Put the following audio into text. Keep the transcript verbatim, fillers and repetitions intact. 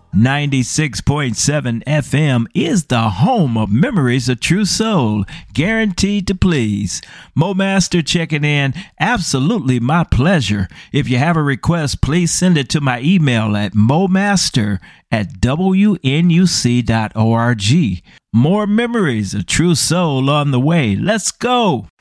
ninety-six point seven F M is the home of Memories of True Soul, guaranteed to please. Mo Master checking in. Absolutely my pleasure. If you have a request, please send it to my email at momaster at w n u c dot org. More Memories of True Soul on the way. Let's go.